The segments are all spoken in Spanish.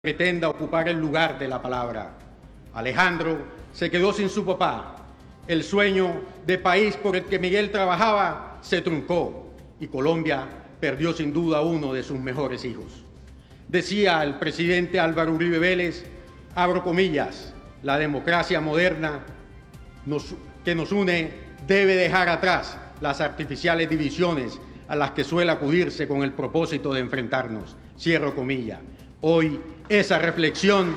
pretenda ocupar el lugar de la palabra. Alejandro se quedó sin su papá. El sueño de país por el que Miguel trabajaba se truncó y Colombia perdió sin duda uno de sus mejores hijos. Decía el presidente Álvaro Uribe Vélez, abro comillas, la democracia moderna que nos une debe dejar atrás las artificiales divisiones a las que suele acudirse con el propósito de enfrentarnos. Cierro comillas. Hoy esa reflexión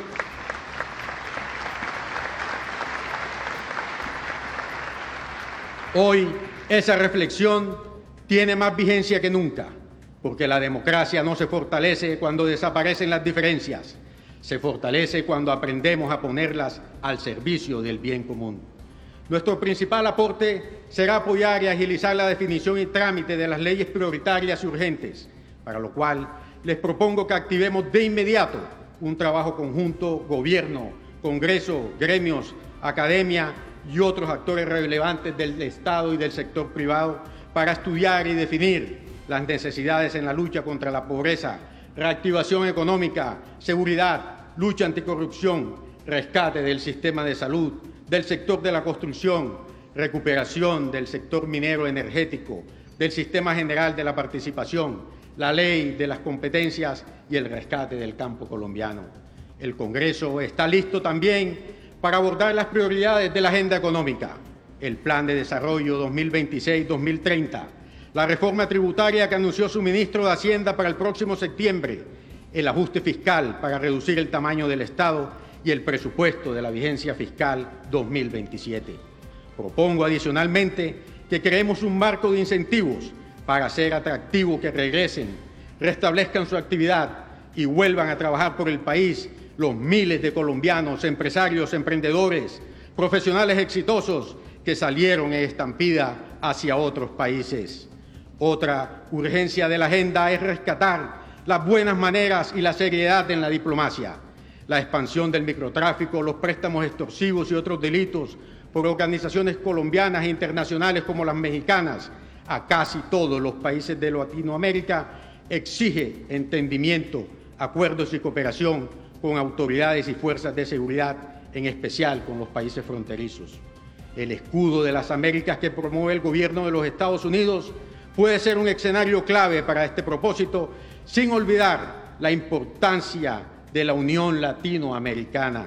tiene más vigencia que nunca, porque la democracia no se fortalece cuando desaparecen las diferencias, se fortalece cuando aprendemos a ponerlas al servicio del bien común. Nuestro principal aporte será apoyar y agilizar la definición y trámite de las leyes prioritarias y urgentes, para lo cual les propongo que activemos de inmediato un trabajo conjunto, gobierno, Congreso, gremios, academia y otros actores relevantes del Estado y del sector privado para estudiar y definir las necesidades en la lucha contra la pobreza, reactivación económica, seguridad, lucha anticorrupción, rescate del sistema de salud, del sector de la construcción, recuperación del sector minero energético, del sistema general de la participación, la ley de las competencias y el rescate del campo colombiano. El Congreso está listo también para abordar las prioridades de la agenda económica, el Plan de Desarrollo 2026-2030, la reforma tributaria que anunció su ministro de Hacienda para el próximo septiembre, el ajuste fiscal para reducir el tamaño del Estado y el presupuesto de la vigencia fiscal 2027. Propongo adicionalmente que creemos un marco de incentivos para hacer atractivo que regresen, restablezcan su actividad y vuelvan a trabajar por el país los miles de colombianos, empresarios, emprendedores, profesionales exitosos que salieron en estampida hacia otros países. Otra urgencia de la agenda es rescatar las buenas maneras y la seriedad en la diplomacia. La expansión del microtráfico, los préstamos extorsivos y otros delitos por organizaciones colombianas e internacionales como las mexicanas a casi todos los países de Latinoamérica exige entendimiento, acuerdos y cooperación con autoridades y fuerzas de seguridad, en especial con los países fronterizos. El escudo de las Américas que promueve el gobierno de los Estados Unidos puede ser un escenario clave para este propósito, sin olvidar la importancia de la Unión Latinoamericana.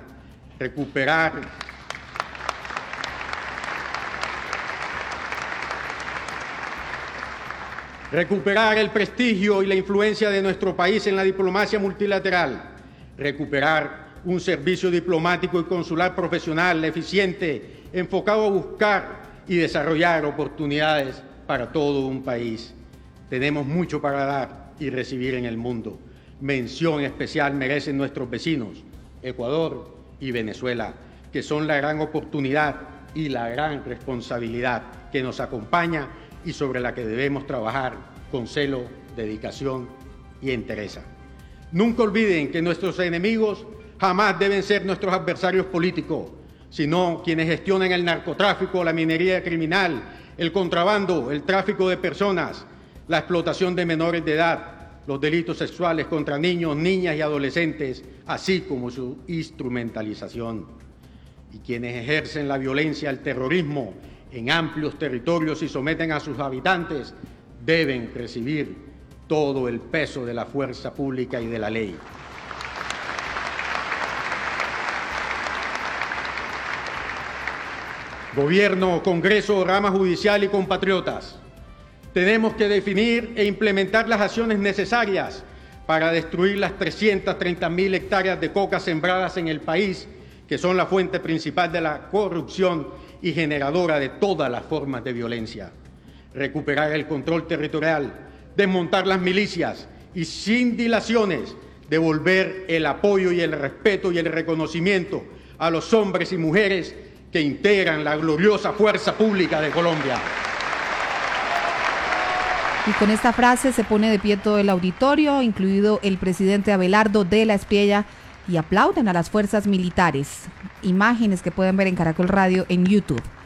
Recuperar el prestigio y la influencia de nuestro país en la diplomacia multilateral, recuperar un servicio diplomático y consular profesional, eficiente, enfocado a buscar y desarrollar oportunidades para todo un país. Tenemos mucho para dar y recibir en el mundo. Mención especial merecen nuestros vecinos, Ecuador y Venezuela, que son la gran oportunidad y la gran responsabilidad que nos acompaña y sobre la que debemos trabajar con celo, dedicación y entereza. Nunca olviden que nuestros enemigos jamás deben ser nuestros adversarios políticos, sino quienes gestionan el narcotráfico, la minería criminal, el contrabando, el tráfico de personas, la explotación de menores de edad, los delitos sexuales contra niños, niñas y adolescentes, así como su instrumentalización. Y quienes ejercen la violencia, el terrorismo en amplios territorios y someten a sus habitantes, deben recibir todo el peso de la fuerza pública y de la ley. Gobierno, Congreso, rama judicial y compatriotas, tenemos que definir e implementar las acciones necesarias para destruir las 330.000 hectáreas de coca sembradas en el país, que son la fuente principal de la corrupción y generadora de todas las formas de violencia. Recuperar el control territorial, desmontar las milicias y, sin dilaciones, devolver el apoyo y el respeto y el reconocimiento a los hombres y mujeres que integran la gloriosa fuerza pública de Colombia. Y con esta frase se pone de pie todo el auditorio, incluido el presidente Abelardo de la Espriella, y aplauden a las fuerzas militares. Imágenes que pueden ver en Caracol Radio en YouTube.